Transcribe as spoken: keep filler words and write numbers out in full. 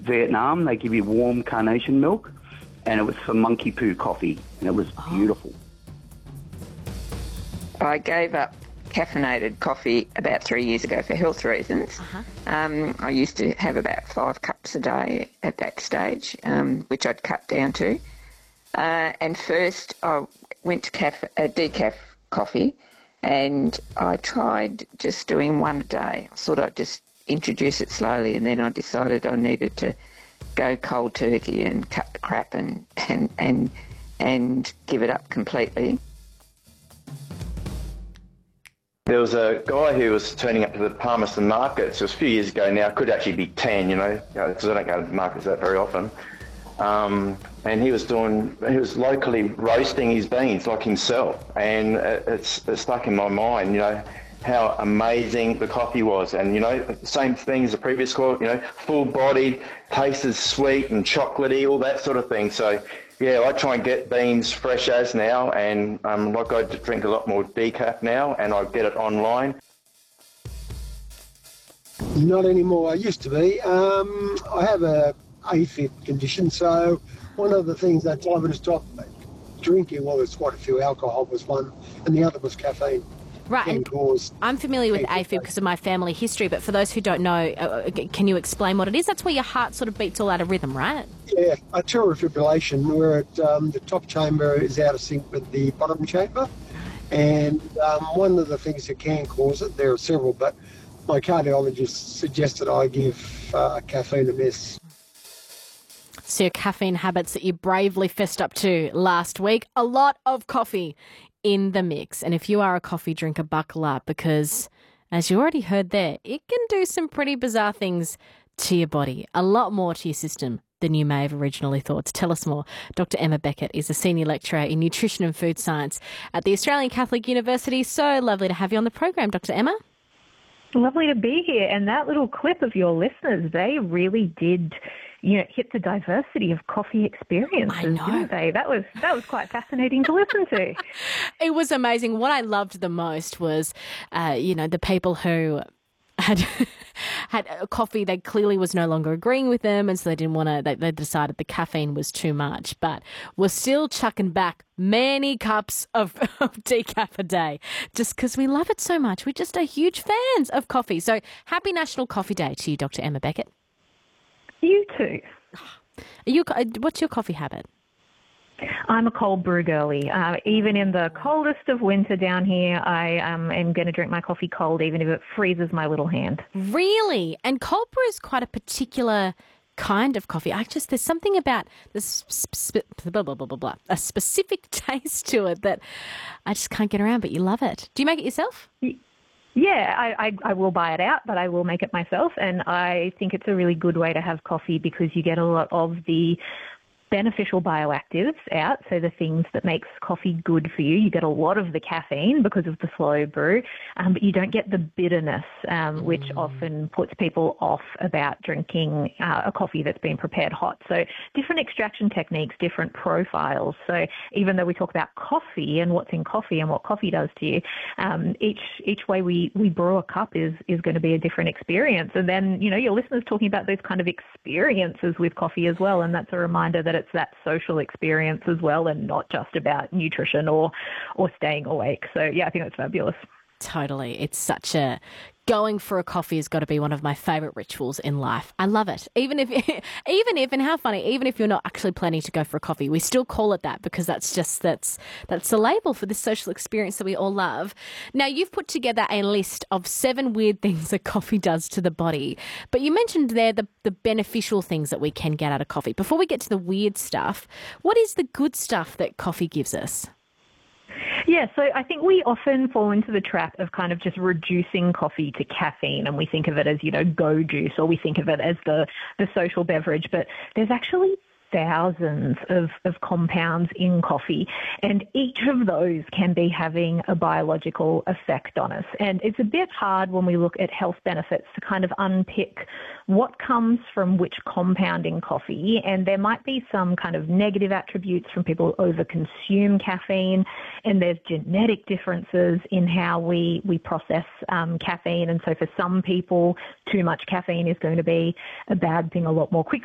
Vietnam. They give you warm carnation milk, and it was for monkey poo coffee, and it was beautiful. I gave up caffeinated coffee about three years ago for health reasons. Uh-huh. Um, I used to have about five cups a day at that stage, um, which I'd cut down to. Uh, and first I went to caf- uh, decaf coffee, and I tried just doing one a day. I thought I'd just introduce it slowly, and then I decided I needed to go cold turkey and cut the crap and, and, and, and give it up completely. There was a guy who was turning up to the Palmerston markets. It was a few years ago now. It could actually be ten, you know, because I don't go to markets that very often. Um, and he was doing, he was locally roasting his beans like himself. And it's, it's stuck in my mind, you know, how amazing the coffee was. And, you know, same thing as the previous call, you know, full-bodied, tasted sweet and chocolatey, all that sort of thing. So, yeah, I try and get beans fresh as now, and um, like I drink a lot more decaf now, and I get it online. Not anymore. I used to be. Um, I have a AFib condition, so one of the things that time to stop drinking, well, there's quite a few. Alcohol was one, and the other was caffeine. Right, and cause I'm familiar with AFib because of my family history, but for those who don't know, uh, can you explain what it is? That's where your heart sort of beats all out of rhythm, right? Yeah, atrial fibrillation, where it, um, the top chamber is out of sync with the bottom chamber. And um, one of the things that can cause it, there are several, but my cardiologist suggested I give uh, caffeine a miss. So your caffeine habits that you bravely fessed up to last week, a lot of coffee in the mix. And if you are a coffee drinker, buckle up, because as you already heard there, it can do some pretty bizarre things to your body, a lot more to your system than you may have originally thought. To tell us more, Doctor Emma Beckett is a senior lecturer in nutrition and food science at the Australian Catholic University. So lovely to have you on the program, Doctor Emma. Lovely to be here. And that little clip of your listeners, they really did, you know, hit the diversity of coffee experiences, I know. didn't they? That was that was quite fascinating to listen to. It was amazing. What I loved the most was, uh, you know, the people who had had a coffee that clearly was no longer agreeing with them, and so they didn't want to, they, they decided the caffeine was too much, but were still chucking back many cups of, of decaf a day just because we love it so much. We're just a huge fans of coffee. So happy National Coffee Day to you, Doctor Emma Beckett. You too. Are you, what's your coffee habit? I'm a cold brew girly. Uh, even in the coldest of winter down here, I um, am going to drink my coffee cold, even if it freezes my little hand. Really? And cold brew is quite a particular kind of coffee. I just, there's something about this sp- sp- blah, blah, blah, blah, blah, a specific taste to it that I just can't get around, but you love it. Do you make it yourself? Yeah, I, I, I will buy it out, but I will make it myself. And I think it's a really good way to have coffee because you get a lot of the beneficial bioactives out, so the things that makes coffee good for you. You get a lot of the caffeine because of the slow brew, um, but you don't get the bitterness, um, which mm. often puts people off about drinking uh, a coffee that's been prepared hot. So different extraction techniques, different profiles. So even though we talk about coffee and what's in coffee and what coffee does to you, um, each each way we, we brew a cup is, is going to be a different experience. And then, you know, your listeners talking about those kind of experiences with coffee as well, and that's a reminder that it's that social experience as well and not just about nutrition or or staying awake. So yeah, I think that's fabulous. Totally. It's such a going for a coffee has got to be one of my favourite rituals in life. I love it. Even if, even if, and how funny, even if you're not actually planning to go for a coffee, we still call it that because that's just, that's, that's the label for this social experience that we all love. Now, you've put together a list of seven weird things that coffee does to the body, but you mentioned there the, the beneficial things that we can get out of coffee. Before we get to the weird stuff, what is the good stuff that coffee gives us? Yeah, so I think we often fall into the trap of kind of just reducing coffee to caffeine, and we think of it as, you know, go juice, or we think of it as the, the social beverage, but there's actually thousands of, of compounds in coffee, and each of those can be having a biological effect on us. And it's a bit hard when we look at health benefits to kind of unpick what comes from which compound in coffee, and there might be some kind of negative attributes from people who overconsume caffeine, and there's genetic differences in how we, we process um, caffeine, and so for some people, too much caffeine is going to be a bad thing a lot more quickly.